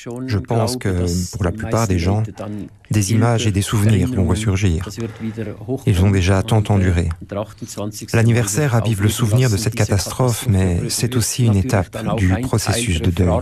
Je pense que, pour la plupart des gens, des images et des souvenirs vont ressurgir. Ils ont déjà tant enduré. L'anniversaire ravive le souvenir de cette catastrophe, mais c'est aussi une étape du processus de deuil.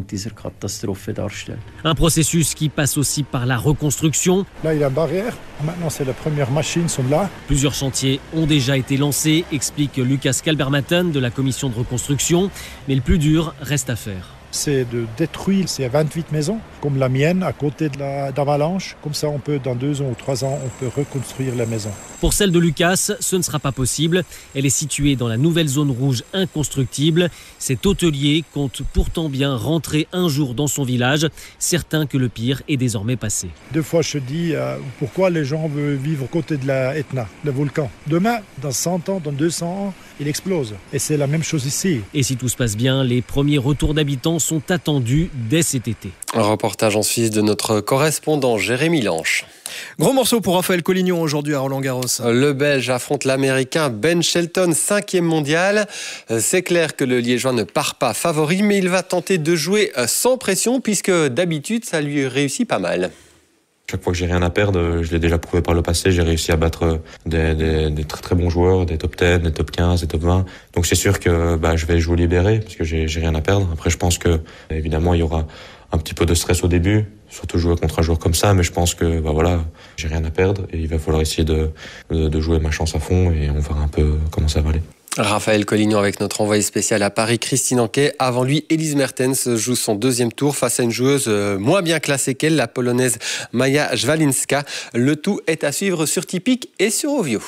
Un processus qui passe aussi par la reconstruction. Là, il y a une barrière. Maintenant, c'est les premières machines sont là. Plusieurs chantiers ont déjà été lancés, explique Lucas Kalbermatten de la commission de reconstruction. Mais le plus dur reste à faire. C'est de détruire ces 28 maisons, comme la mienne, à côté de d'Avalanche. Comme ça, dans 2 ans ou 3 ans, on peut reconstruire la maison. Pour celle de Lucas, ce ne sera pas possible. Elle est située dans la nouvelle zone rouge inconstructible. Cet hôtelier compte pourtant bien rentrer un jour dans son village, certain que le pire est désormais passé. 2 fois, je dis pourquoi les gens veulent vivre à côté de la Etna, le volcan. Demain, dans 100 ans, dans 200 ans, il explose. Et c'est la même chose ici. Et si tout se passe bien, les premiers retours d'habitants sont attendus dès cet été. Un reportage en Suisse de notre correspondant Jérémy Lanche. Gros morceau pour Raphaël Collignon aujourd'hui à Roland-Garros. Le Belge affronte l'Américain Ben Shelton, 5e mondial. C'est clair que le Liégeois ne part pas favori, mais il va tenter de jouer sans pression puisque d'habitude ça lui réussit pas mal. Chaque fois que j'ai rien à perdre, je l'ai déjà prouvé par le passé, j'ai réussi à battre des très très bons joueurs, des top 10, des top 15, des top 20. Donc c'est sûr que je vais jouer libéré parce que j'ai rien à perdre. Après je pense que évidemment il y aura un petit peu de stress au début, surtout jouer contre un joueur comme ça, mais je pense que j'ai rien à perdre et il va falloir essayer de jouer ma chance à fond et on verra un peu comment ça va aller. Raphaël Collignon avec notre envoyé spécial à Paris, Christine Anquet. Avant lui, Elise Mertens joue son 2e tour face à une joueuse moins bien classée qu'elle, la polonaise Maja Zwalinska. Le tout est à suivre sur Tipeee et sur Ovio.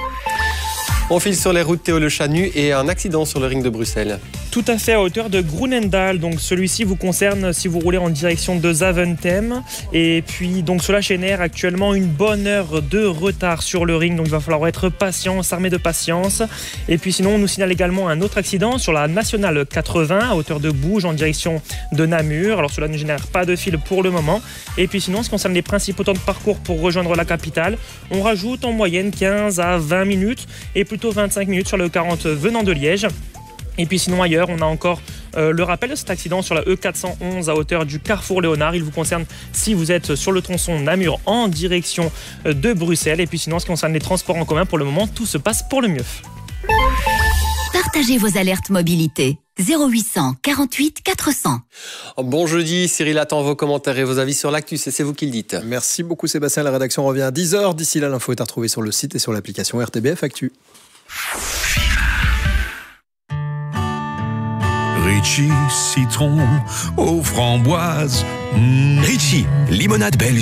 On file sur les routes Théo Le Chanu et un accident sur le ring de Bruxelles. Tout à fait, à hauteur de Groenendaal. Donc celui-ci vous concerne si vous roulez en direction de Zaventem. Et puis donc cela génère actuellement une bonne heure de retard sur le ring. Donc il va falloir être patient, s'armer de patience. Et puis sinon on nous signale également un autre accident sur la nationale 80 à hauteur de Bouge en direction de Namur. Alors cela ne génère pas de fil pour le moment. Et puis sinon, en ce qui concerne les principaux temps de parcours pour rejoindre la capitale, on rajoute en moyenne 15 à 20 minutes et plutôt 25 minutes sur le 40 venant de Liège. Et puis sinon ailleurs, on a encore le rappel de cet accident sur la E411 à hauteur du Carrefour Léonard. Il vous concerne si vous êtes sur le tronçon Namur en direction de Bruxelles. Et puis sinon, en ce qui concerne les transports en commun, pour le moment, tout se passe pour le mieux. Partagez vos alertes mobilité. 0800 48 400. Bon jeudi, Cyril attend vos commentaires et vos avis sur l'actu, c'est vous qui le dites. Merci beaucoup Sébastien, la rédaction revient à 10h. D'ici là, l'info est à retrouver sur le site et sur l'application RTBF Actu. Ritchie, citron aux framboises. Ritchie, limonade belge.